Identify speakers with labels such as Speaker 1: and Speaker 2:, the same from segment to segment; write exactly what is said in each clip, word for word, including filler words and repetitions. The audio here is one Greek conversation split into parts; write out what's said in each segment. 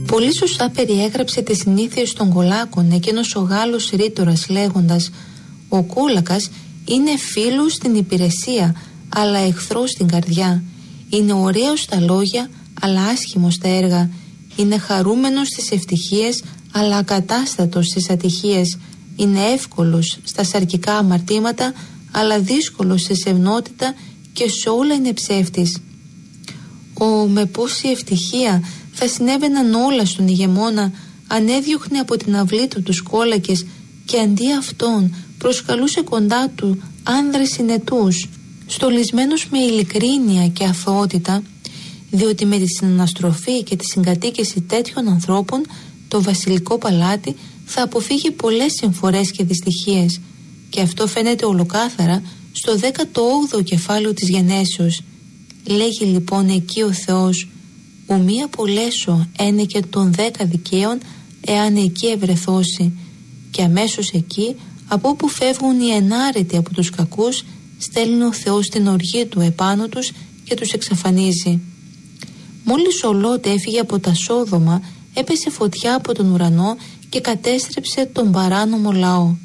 Speaker 1: Πολύ σωστά περιέγραψε τις συνήθειες των κολάκων εκείνος ο Γάλλος ρήτορας, λέγοντας: «Ο κόλακας είναι φίλος στην υπηρεσία, αλλά εχθρός στην καρδιά. Είναι ωραίος στα λόγια, αλλά άσχημος στα έργα. Είναι χαρούμενος στις ευτυχίες, αλλά ακατάστατος στις ατυχίες. Είναι εύκολος στα σαρκικά αμαρτήματα, αλλά δύσκολος σε σεμνότητα και σε όλα είναι ψεύτης». Ο με πόση ευτυχία θα συνέβαιναν όλα στον ηγεμόνα αν έδιωχνε από την αυλή του τους κόλακες και αντί αυτών προσκαλούσε κοντά του άνδρες συνετούς, στολισμένους με ειλικρίνεια και αθωότητα, διότι με τη συναναστροφή και τη συγκατοίκηση τέτοιων ανθρώπων το βασιλικό παλάτι θα αποφύγει πολλές συμφορές και δυστυχίες, και αυτό φαίνεται ολοκάθαρα στο δέκατο όγδοο κεφάλαιο της Γενέσεως. Λέγει λοιπόν εκεί ο Θεός: «Ουμή απολέσω ένεκε των δέκα δικαίων, εάν εκεί ευρεθώσει». Και αμέσως εκεί, από όπου φεύγουν οι ενάρετοι από τους κακούς, στέλνει ο Θεός την οργή του επάνω τους και τους εξαφανίζει. Μόλις ο Λότ έφυγε από τα Σόδομα, έπεσε φωτιά από τον ουρανό και κατέστρεψε τον παράνομο λαό.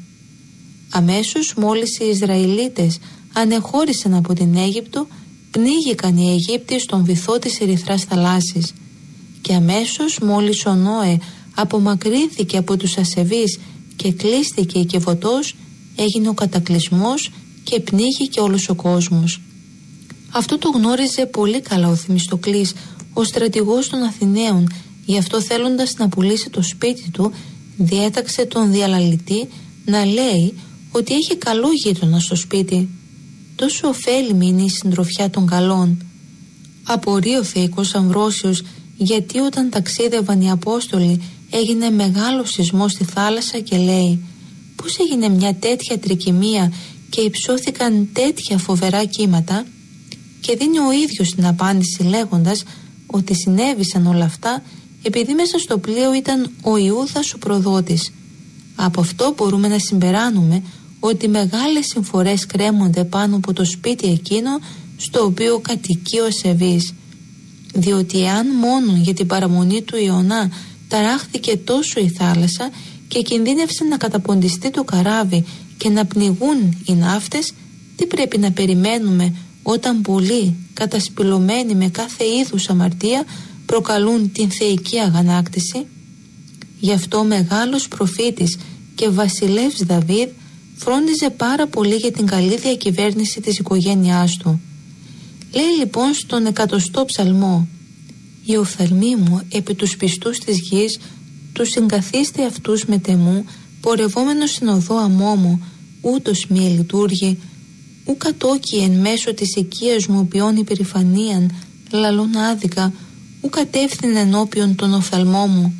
Speaker 1: Αμέσως μόλις οι Ισραηλίτες ανεχώρησαν από την Αίγυπτο, πνίγηκαν οι Αιγύπτιοι στον βυθό της Ερυθράς θαλάσσης. Και αμέσως μόλις ο Νόε απομακρύνθηκε από τους ασεβείς και κλείστηκε η Κεβωτός, έγινε ο κατακλυσμός και πνίγηκε όλος ο κόσμος. Αυτό το γνώριζε πολύ καλά ο Θεμιστοκλής, ο στρατηγός των Αθηναίων. Γι' αυτό, θέλοντας να πουλήσει το σπίτι του, διέταξε τον διαλαλητή να λέει ότι έχει καλό γείτονα στο σπίτι. Τόσο ωφέλιμη είναι η συντροφιά των καλών. Απορεί ο θεϊκός Αμβρόσιος γιατί όταν ταξίδευαν οι Απόστολοι έγινε μεγάλο σεισμό στη θάλασσα και λέει: «Πώς έγινε μια τέτοια τρικυμία και υψώθηκαν τέτοια φοβερά κύματα?» Και δίνει ο ίδιος την απάντηση λέγοντας ότι συνέβησαν όλα αυτά επειδή μέσα στο πλοίο ήταν ο Ιούδας ο προδότης. Από αυτό μπορούμε να συμπεράνουμε ότι μεγάλες συμφορές κρέμονται πάνω από το σπίτι εκείνο στο οποίο κατοικεί ο ασεβής. Διότι εάν μόνο για την παραμονή του Ιωνά ταράχθηκε τόσο η θάλασσα και κινδύνευσε να καταποντιστεί το καράβι και να πνιγούν οι ναύτες, τι πρέπει να περιμένουμε όταν πολλοί, κατασπυλωμένοι με κάθε είδους αμαρτία, προκαλούν την θεϊκή αγανάκτηση? Γι' αυτό ο μεγάλος προφήτης και βασιλεύς Δαβίδ φρόντιζε πάρα πολύ για την καλή διακυβέρνηση της οικογένειάς του. Λέει λοιπόν στον εκατοστό ψαλμό: «Οι οφθαλμοί μου επί τους πιστούς της γης, τους συγκαθίστε αυτούς με τεμού, πορευόμενος στην οδό αμόμου, ούτως μη ελειτούργη, ου κατόκι εν μέσω της οικίας μου ποιόν υπερηφανίαν, λαλών άδικα, ου κατεύθυνε ενώπιον τον οφθαλμό μου».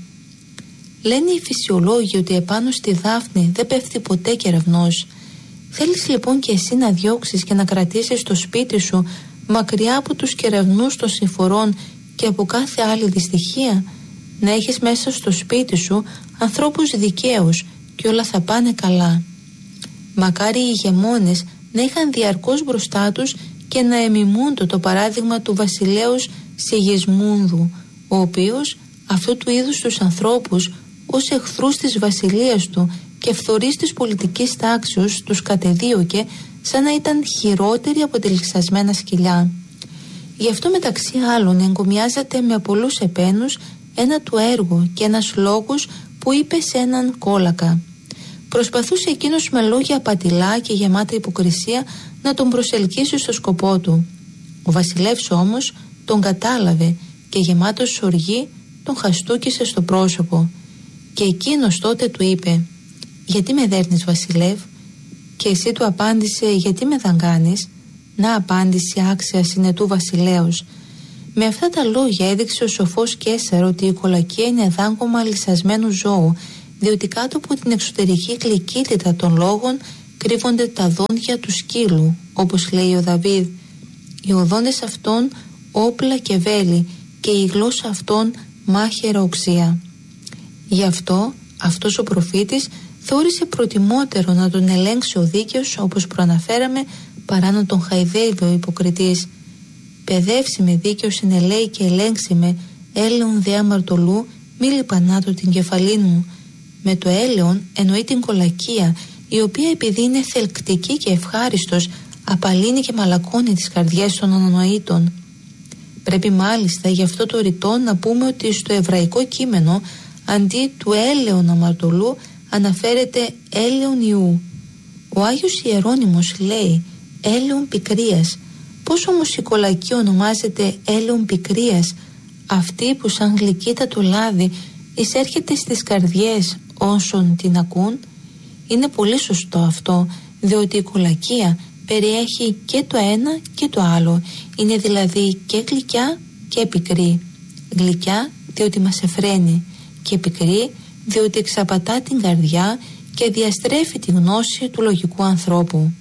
Speaker 1: Λένε οι φυσιολόγοι ότι επάνω στη Δάφνη δεν πέφτει ποτέ κεραυνός. Θέλεις λοιπόν και εσύ να διώξεις και να κρατήσεις το σπίτι σου μακριά από τους κεραυνούς των συμφορών και από κάθε άλλη δυστυχία? Να έχεις μέσα στο σπίτι σου ανθρώπους δικαίους και όλα θα πάνε καλά. Μακάρι οι ηγεμόνες να είχαν διαρκώς μπροστά τους και να εμιμούντο το παράδειγμα του βασιλέως Σιγισμούνδου, ο οποίος αυτού του είδους τους ανθρώπους ως εχθρούς της βασιλείας του και φθορείς της πολιτικής τάξεως τους κατεδίωκε σαν να ήταν χειρότεροι από τυλιξασμένα σκυλιά. Γι' αυτό μεταξύ άλλων εγκομιάζεται με πολλούς επένους ένα του έργο και ένας λόγος που είπε σε έναν κόλακα. Προσπαθούσε εκείνος με λόγια απατηλά και γεμάτα υποκρισία να τον προσελκύσει στο σκοπό του. Ο βασιλεύς όμως τον κατάλαβε και γεμάτος οργή τον χαστούκισε στο πρόσωπο. Και εκείνος τότε του είπε: «Γιατί με δέρνεις, βασιλεύ?» Και εσύ του απάντησε: «Γιατί με δαγκάνεις?» Να απάντηση άξια συνετού βασιλέως. Με αυτά τα λόγια έδειξε ο σοφός Καίσαρ ότι η κολακία είναι δάγκωμα λυσασμένου ζώου, διότι κάτω από την εξωτερική γλυκύτητα των λόγων κρύβονται τα δόντια του σκύλου, όπως λέει ο Δαβίδ. Οι οδόντες αυτών όπλα και βέλη και η γλώσσα αυτών μάχαιρα οξία. Γι' αυτό αυτός ο προφήτης θεώρησε προτιμότερο να τον ελέγξει ο δίκαιος, όπως προαναφέραμε, παρά να τον χαϊδεύει ο υποκριτής. «Παιδεύσει με δίκαιος είναι λέει και ελέγξει με, έλεον δε αμαρτωλού, μη λιπανάτω την κεφαλήν μου. Με το έλεον εννοεί την κολακία, η οποία επειδή είναι θελκτική και ευχάριστος, απαλύνει και μαλακώνει τις καρδιές των ανανοήτων. Πρέπει μάλιστα γι' αυτό το ρητό να πούμε ότι στο εβραϊκό κείμενο αντί του έλεον αμαρτωλού αναφέρεται έλεον ιού. Ο Άγιος Ιερώνυμος λέει έλεον πικρίας. Πώς όμως η κολακία ονομάζεται έλεον πικρίας, αυτή που σαν γλυκύτατο λάδι εισέρχεται στις καρδιές όσων την ακούν? Είναι πολύ σωστό αυτό, διότι η κολακία περιέχει και το ένα και το άλλο. Είναι δηλαδή και γλυκιά και πικρή. Γλυκιά διότι μας εφραίνει και πικρή διότι εξαπατά την καρδιά και διαστρέφει τη γνώση του λογικού ανθρώπου.